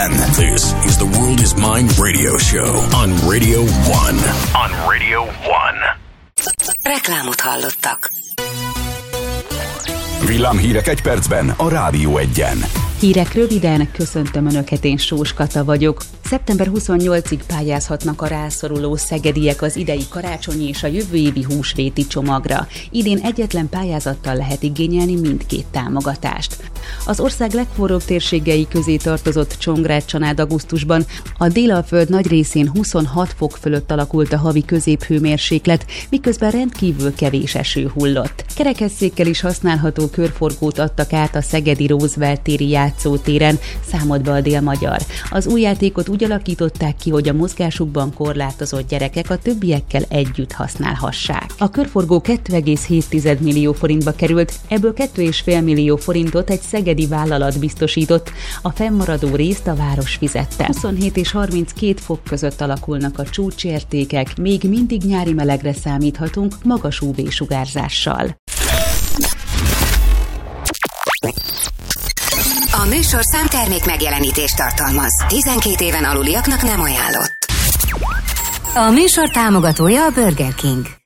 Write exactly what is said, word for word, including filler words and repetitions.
This is the World is Mine radio show on Radio One. On Radio One. Reklámot hallottak. Villámhírek egy percben a Rádió Egyen. Hírek röviden, köszöntöm Önöket, én Sós Kata vagyok. szeptember huszonnyolcadikáig pályázhatnak a rászoruló szegediek az idei karácsonyi és a jövő évi húsvéti csomagra. Idén egyetlen pályázattal lehet igényelni mindkét támogatást. Az ország legforróbb térségei közé tartozott Csongrád-Csanád augusztusban. A Délalföld nagy részén huszonhat fok fölött alakult a havi középhőmérséklet, miközben rendkívül kevés eső hullott. Kerekesszékkel is használható körforgót adtak át a szegedi Roosevelt téri játszótéren, számolt be a Dél-Magyar. Az új játékot úgy alakították ki, hogy a mozgásukban korlátozott gyerekek a többiekkel együtt használhassák. A körforgó két egész hét millió forintba került, ebből két egész öt millió forintot egy szegedi vállalat biztosított, a fennmaradó részt a város fizette. huszonhét és harminckét fok között alakulnak a csúcsértékek, még mindig nyári melegre számíthatunk magas ú vé-sugárzással. A műsorszám termék megjelenítést tartalmaz. tizenkét éven aluliaknak nem ajánlott. A műsor támogatója a Burger King.